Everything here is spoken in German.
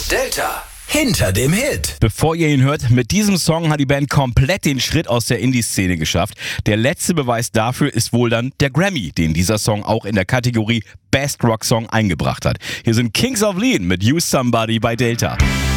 Delta. Hinter dem Hit. Bevor ihr ihn hört, mit diesem Song hat die Band komplett den Schritt aus der Indie-Szene geschafft. Der letzte Beweis dafür ist wohl dann der Grammy, den dieser Song auch in der Kategorie Best Rock Song eingebracht hat. Hier sind Kings of Leon mit Use Somebody bei Delta.